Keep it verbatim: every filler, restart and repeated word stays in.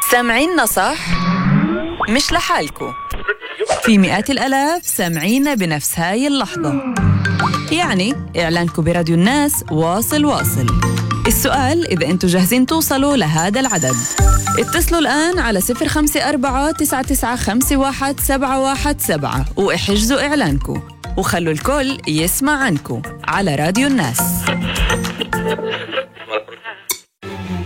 سامعيننا صح؟ مش لحالكو، في مئات الآلاف سامعينا بنفس هاي اللحظة. يعني إعلانكو براديو الناس واصل واصل. السؤال إذا أنتوا جاهزين توصلوا لهذا العدد. اتصلوا الآن على صفر خمسة أربعة تسعة تسعة خمسة واحد سبعة واحد سبعة واحجزوا إعلانكو وخلوا الكل يسمع عنكو على راديو الناس.